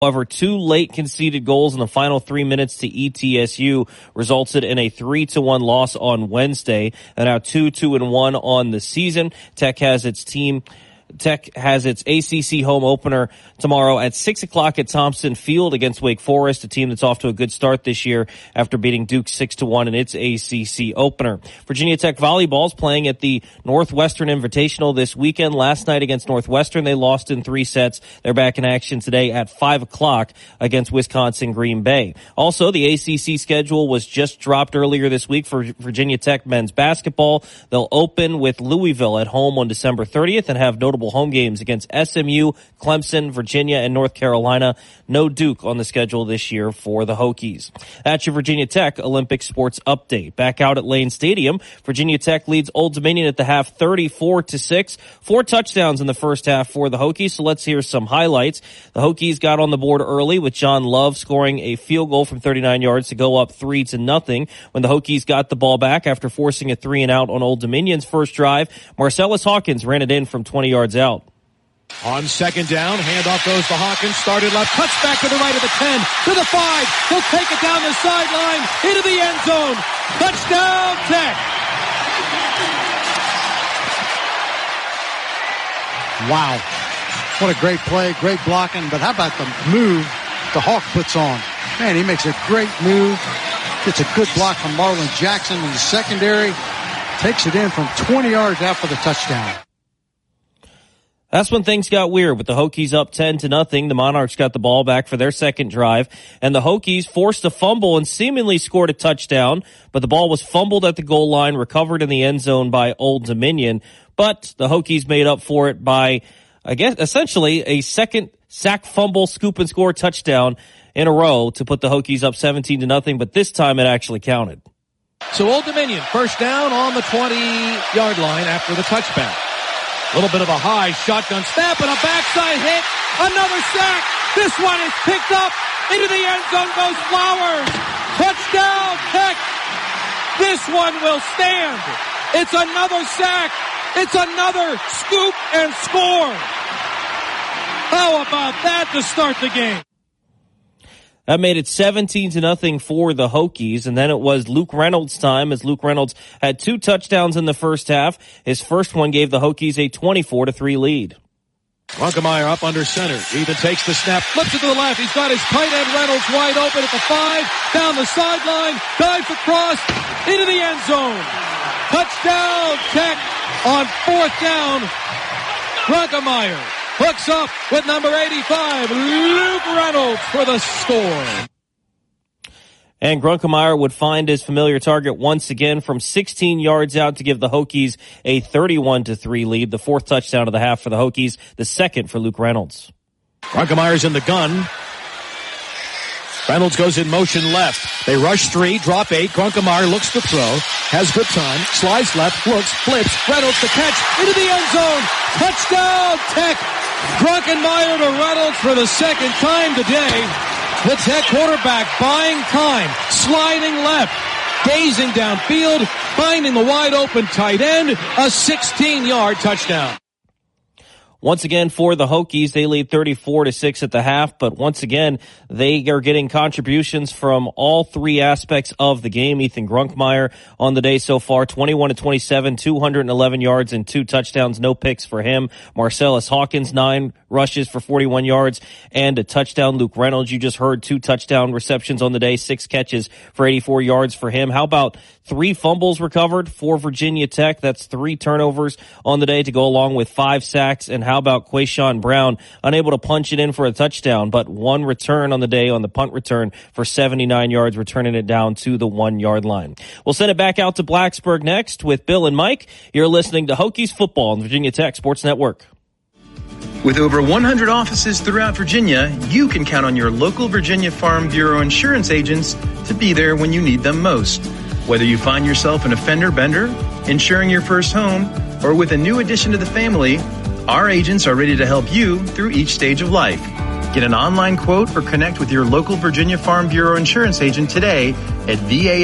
However, 2 late conceded goals in the final 3 minutes to ETSU resulted in a 3-1 loss on Wednesday. And now 2-1 on the season. Tech has its ACC home opener tomorrow at 6 o'clock at Thompson Field against Wake Forest, a team that's off to a good start this year after beating Duke 6-1 in its ACC opener. Virginia Tech volleyball is playing at the Northwestern Invitational this weekend. Last night against Northwestern, they lost in 3 sets. They're back in action today at 5 o'clock against Wisconsin Green Bay. Also, the ACC schedule was just dropped earlier this week for Virginia Tech men's basketball. They'll open with Louisville at home on December 30th and have notable home games against SMU, Clemson, Virginia, and North Carolina. No Duke on the schedule this year for the Hokies. That's your Virginia Tech Olympic sports update. Back out at Lane Stadium, Virginia Tech leads Old Dominion at the half 34-6. 4 touchdowns in the first half for the Hokies, so let's hear some highlights. The Hokies got on the board early with John Love scoring a field goal from 39 yards to go up 3-0. When the Hokies got the ball back after forcing a 3-and-out on Old Dominion's first drive, Marcellus Hawkins ran it in from 20 yards out. On second down, handoff goes to Hawkins, started left, cuts back to the right of the 10, to the 5, he'll take it down the sideline, into the end zone, touchdown Tech! Wow, what a great play, great blocking, but how about the move the Hawk puts on? Man, he makes a great move, gets a good block from Marlon Jackson in the secondary, takes it in from 20 yards out for the touchdown. That's when things got weird with the Hokies up 10-0. The Monarchs got the ball back for their second drive, and the Hokies forced a fumble and seemingly scored a touchdown, but the ball was fumbled at the goal line, recovered in the end zone by Old Dominion, but the Hokies made up for it by, I guess, essentially a second sack fumble, scoop and score touchdown in a row to put the Hokies up 17-0, but this time it actually counted. So Old Dominion, first down on the 20-yard line after the touchback. A little bit of a high shotgun snap and a backside hit. Another sack. This one is picked up. Into the end zone goes Flowers. Touchdown Tech. This one will stand. It's another sack. It's another scoop and score. How about that to start the game? That made it 17-0 for the Hokies, and then it was Luke Reynolds' time as Luke Reynolds had 2 touchdowns in the first half. His first one gave the Hokies a 24-3 lead. Runkemeyer up under center. Even takes the snap, flips it to the left. He's got his tight end Reynolds wide open at the 5, down the sideline, dives across, into the end zone. Touchdown Tech on 4th down. Runkemeyer hooks up with number 85, Luke Reynolds, for the score. And Grunkemeyer would find his familiar target once again from 16 yards out to give the Hokies a 31-3 lead. The 4th touchdown of the half for the Hokies, the 2nd for Luke Reynolds. Grunkemeyer's in the gun. Reynolds goes in motion left. They rush 3, drop 8. Grunkemeyer looks to throw, has good time, slides left, looks, flips. Reynolds to catch, into the end zone. Touchdown Tech. Grunkemeyer to Reynolds for the 2nd time today. The Tech quarterback buying time, sliding left, gazing downfield, finding the wide open tight end, a 16-yard touchdown. Once again, for the Hokies, they lead 34-6 at the half, but once again, they are getting contributions from all 3 aspects of the game. Ethan Grunkemeyer on the day so far, 21-27, 211 yards and 2 touchdowns, no picks for him. Marcellus Hawkins, 9 rushes for 41 yards and a touchdown. Luke Reynolds, you just heard, 2 touchdown receptions on the day, 6 catches for 84 yards for him. How about 3 fumbles recovered for Virginia Tech? That's 3 turnovers on the day to go along with 5 sacks. And how about Quayshawn Brown, unable to punch it in for a touchdown, but 1 return on the day on the punt return for 79 yards, returning it down to the 1-yard line. We'll send it back out to Blacksburg next with Bill and Mike. You're listening to Hokies Football on the Virginia Tech Sports Network. With over 100 offices throughout Virginia, you can count on your local Virginia Farm Bureau insurance agents to be there when you need them most. Whether you find yourself an offender bender, insuring your first home, or with a new addition to the family, our agents are ready to help you through each stage of life. Get an online quote or connect with your local Virginia Farm Bureau insurance agent today at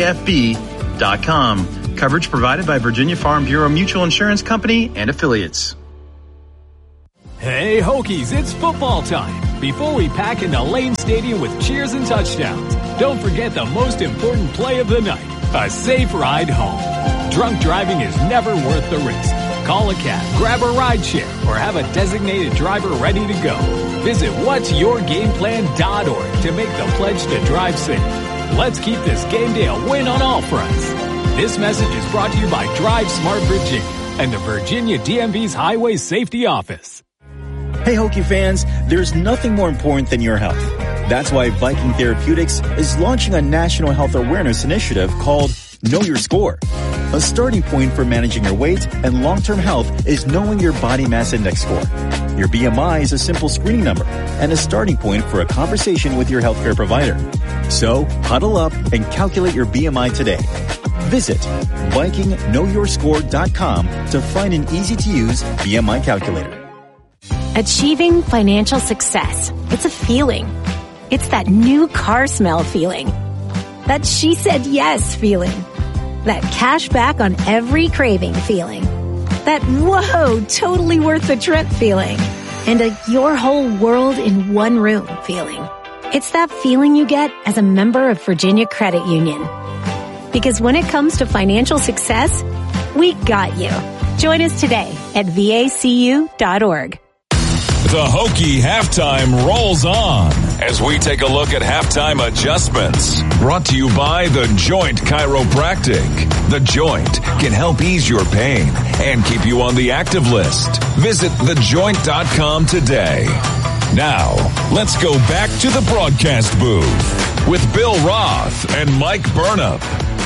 VAFB.com. Coverage provided by Virginia Farm Bureau Mutual Insurance Company and affiliates. Hey, Hokies, it's football time. before we pack into Lane Stadium with cheers and touchdowns. Don't forget the most important play of the night, a safe ride home. Drunk driving is never worth the risk. Call a cab, grab a ride share, or have a designated driver ready to go. Visit whatsyourgameplan.org to make the pledge to drive safe. Let's keep this game day a win on all fronts. This message is brought to you by Drive Smart Virginia and the Virginia DMV's Highway Safety Office. Hey, Hokie fans, there's nothing more important than your health. That's why Viking Therapeutics is launching a national health awareness initiative called Know Your Score. A starting point for managing your weight and long-term health is knowing your body mass index score. Your BMI is a simple screening number and a starting point for a conversation with your healthcare provider. So, huddle up and calculate your BMI today. Visit VikingKnowYourScore.com to find an easy-to-use BMI calculator. Achieving financial success. It's a feeling. It's that new car smell feeling. That she said yes feeling. That cash back on every craving feeling. That whoa, totally worth the trip feeling. And a your whole world in one room feeling. It's that feeling you get as a member of Virginia Credit Union. Because when it comes to financial success, we got you. Join us today at vacu.org. The Hokie Halftime rolls on as we take a look at halftime adjustments. Brought to you by The Joint Chiropractic. The Joint can help ease your pain and keep you on the active list. Visit thejoint.com today. Now, let's go back to the broadcast booth with Bill Roth and Mike Burnham.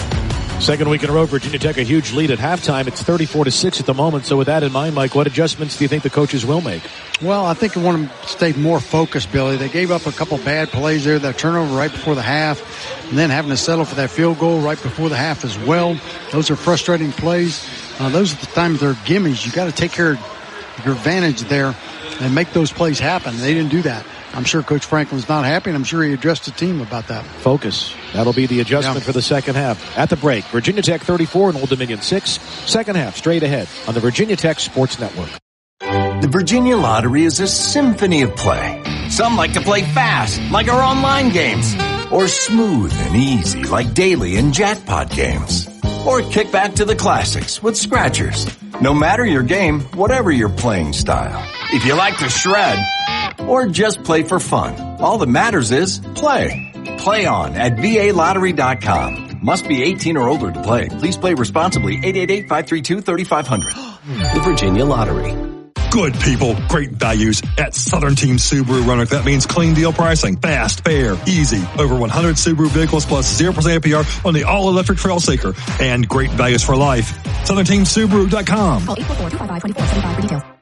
Second week in a row, Virginia Tech a huge lead at halftime. It's 34-6 at the moment. So with that in mind, Mike, what adjustments do you think the coaches will make? Well, I think they want to stay more focused, Billy. They gave up a couple bad plays there, that turnover right before the half, and then having to settle for that field goal right before the half as well. Those are frustrating plays. Those are the times they're gimmies. You got to take care of your advantage there and make those plays happen. They didn't do that. I'm sure Coach Franklin's not happy, and I'm sure he addressed the team about that. Focus. That'll be the adjustment for the second half. At the break, Virginia Tech 34 and Old Dominion 6. Second half straight ahead on the Virginia Tech Sports Network. The Virginia Lottery is a symphony of play. Some like to play fast, like our online games, or smooth and easy, like daily and jackpot games. Or kick back to the classics with scratchers. No matter your game, whatever your playing style. If you like to shred, or just play for fun, all that matters is play. Play on at VALottery.com. Must be 18 or older to play. Please play responsibly. 888-532-3500. The Virginia Lottery. Good people, great values at Southern Team Subaru Roanoke. That means clean deal pricing, fast, fair, easy. Over 100 Subaru vehicles plus 0% APR on the all-electric Trailseeker. And great values for life. SouthernTeamSubaru.com. Call 844-255-2475 for details.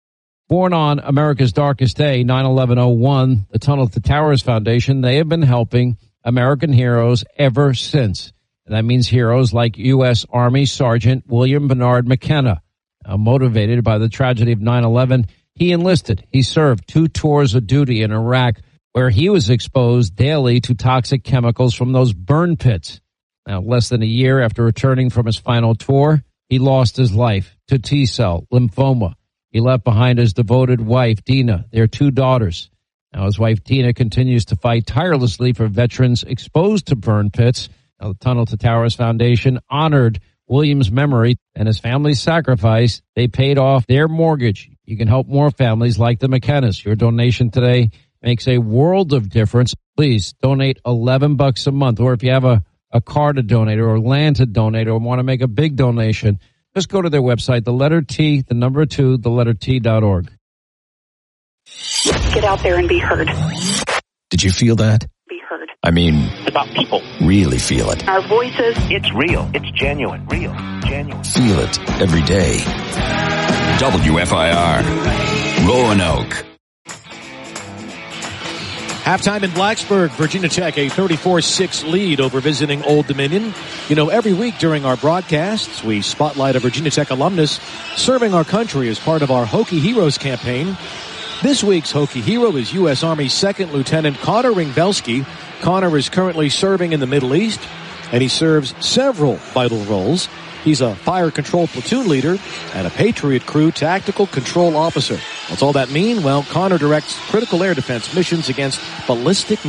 Born on America's darkest day, 9/11/01, the Tunnel to Towers Foundation, they have been helping American heroes ever since. And that means heroes like U.S. Army Sergeant William Bernard McKenna. Motivated by the tragedy of 9/11, he enlisted. He served 2 tours of duty in Iraq, where he was exposed daily to toxic chemicals from those burn pits. Now, less than a year after returning from his final tour, he lost his life to T-cell lymphoma. He left behind his devoted wife, Dina, their 2 daughters. Now, his wife, Dina, continues to fight tirelessly for veterans exposed to burn pits. Now, the Tunnel to Towers Foundation honored William's memory and his family's sacrifice. They paid off their mortgage. You can help more families like the McKennas. Your donation today makes a world of difference. Please donate $11 a month. Or if you have a car to donate or land to donate or want to make a big donation, just go to their website, the letter T, the number 2, the letter T.org. Get out there and be heard. Did you feel that? Be heard. I mean, It's about people. really feel it. Our voices. It's real. It's genuine. Real. Genuine. Feel it every day. WFIR, Roanoke. Halftime in Blacksburg, Virginia Tech, a 34-6 lead over visiting Old Dominion. You know, every week during our broadcasts, we spotlight a Virginia Tech alumnus serving our country as part of our Hokie Heroes campaign. This week's Hokie hero is U.S. Army 2nd Lieutenant Connor Ringvelski. Connor is currently serving in the Middle East, and he serves several vital roles. He's a fire control platoon leader and a Patriot Crew tactical control officer. What's all that mean? Well, Connor directs critical air defense missions against ballistic